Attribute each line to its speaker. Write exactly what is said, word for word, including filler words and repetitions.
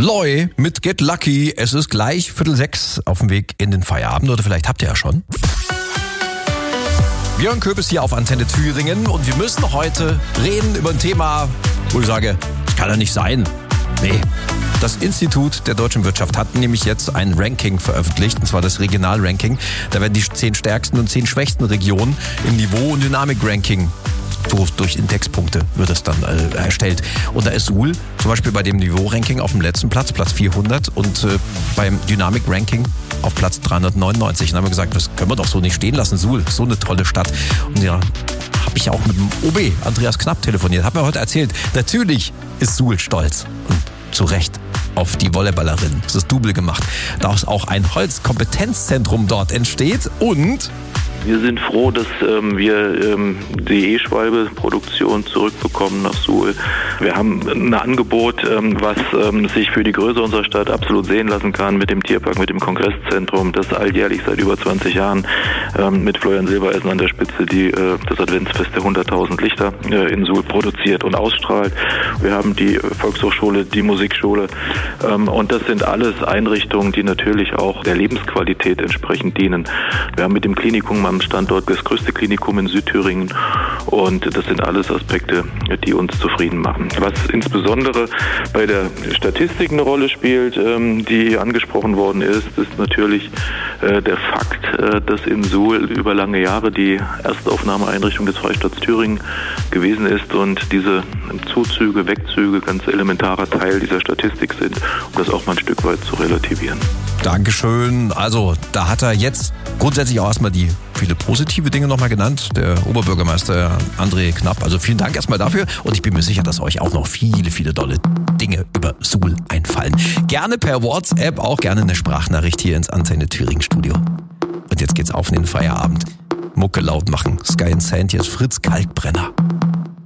Speaker 1: Loi mit Get Lucky. Es ist gleich Viertel sechs auf dem Weg in den Feierabend. Oder vielleicht habt ihr ja schon. Björn Köbis hier auf Antenne Thüringen. Und wir müssen heute reden über ein Thema, wo ich sage, das kann ja nicht sein. Nee. Das Institut der deutschen Wirtschaft hat nämlich jetzt ein Ranking veröffentlicht, und zwar das Regionalranking. Da werden die zehn stärksten und zehn schwächsten Regionen im Niveau- und Dynamik-Ranking, so durch Indexpunkte wird es dann äh, erstellt. Und da ist Suhl zum Beispiel bei dem Niveau-Ranking auf dem letzten Platz, Platz vierhundert, und äh, beim Dynamik-Ranking auf Platz dreihundertneunundneunzig. Und dann haben wir gesagt, das können wir doch so nicht stehen lassen. Suhl, so eine tolle Stadt. Und ja, habe ich auch mit dem O B, Andreas Knapp, telefoniert. Hat mir heute erzählt, natürlich ist Suhl stolz. Und zu Recht auf die Volleyballerin. Das ist Double gemacht. Dass auch ein Holzkompetenzzentrum dort entsteht und
Speaker 2: wir sind froh, dass ähm, wir ähm, die E-Schwalbe-Produktion zurückbekommen nach Suhl. Wir haben ein Angebot, ähm, was ähm, sich für die Größe unserer Stadt absolut sehen lassen kann, mit dem Tierpark, mit dem Kongresszentrum, das alljährlich seit über zwanzig Jahren ähm, mit Florian Silbereisen an der Spitze die, äh, das Adventsfest der hunderttausend Lichter äh, in Suhl produziert und ausstrahlt. Wir haben die Volkshochschule, die Musikschule ähm, und das sind alles Einrichtungen, die natürlich auch der Lebensqualität entsprechend dienen. Wir haben mit dem Klinikum am Standort das größte Klinikum in Südthüringen und das sind alles Aspekte, die uns zufrieden machen. Was insbesondere bei der Statistik eine Rolle spielt, die angesprochen worden ist, ist natürlich der Fakt, dass in Suhl über lange Jahre die Erstaufnahmeeinrichtung des Freistaats Thüringen gewesen ist und diese Zuzüge, Wegzüge ganz elementarer Teil dieser Statistik sind, um das auch mal ein Stück weit zu relativieren.
Speaker 1: Dankeschön. Also da hat er jetzt grundsätzlich auch erstmal die viele positive Dinge nochmal genannt, der Oberbürgermeister André Knapp. Also vielen Dank erstmal dafür und ich bin mir sicher, dass euch auch noch viele, viele tolle Dinge über Suhl einfallen. Gerne per WhatsApp, auch gerne eine Sprachnachricht hier ins Antenne Thüringen Studio. Und jetzt geht's auf in den Feierabend. Mucke laut machen. Sky and Sand, hier ist Fritz Kalkbrenner.